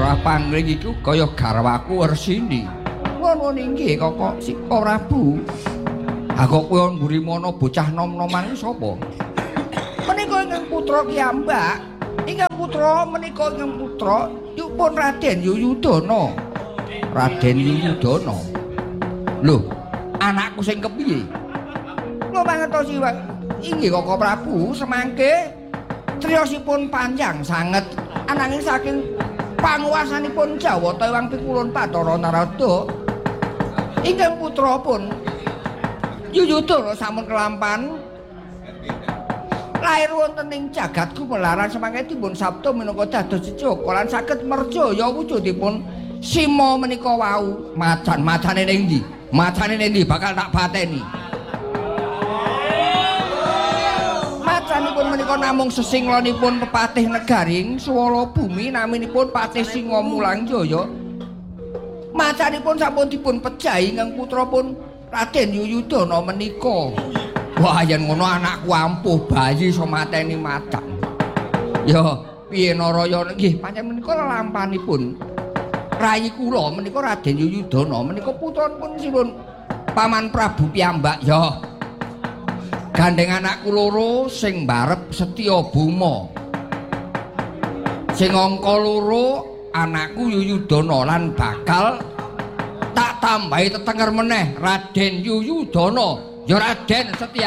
ora pangling iku kaya garwaku Resini. Ngono nggih Kok Sika Prabu. Ha kok kowe mburi mono bocah nom-noman iki sapa? Menika ingkang putra Kiambak. Ingkang putra menika ingkang putra yupun Raden Yuyudana. Raden Yuyudana. Lho, anakku sing kepiye? Kula mangertosi inggih Kok Prabu semangke triyosipun panjang sanget ananging saking panguwasanipun Jawata Ewang Pikulun Bathara Narada ingkang putra pun Yuyudana sampun kelampan lair wonten ing jagat gumelaran semangke dipun sabda minangka dados Jaka lan saged merjaya wujudipun Sima menika wau macane ning ndi? Macane ning ndi bakal tak pateni. Macanipun menika namung sesinglanipun pepatih negaring Swala Bumi naminipun Patih Singa Mulangjaya. Macanipun sampun dipun pejahi ingkang putrapun Raden Yuyudana menika. Wah yen ngono anakku ampuh bayi iso mateni macan. Ya piye Narayana nggih pancen menika lelampanipun rayi kula menika Raden Yuyudana menika putranipun sinun Paman Prabu piyambak ya. Gandeng anakku loro sing mbarep Setya Buma. Sing angka loro anakku Yuyudana lan bakal tak tambahi tetenger meneh Raden Yuyudana ya Raden Setya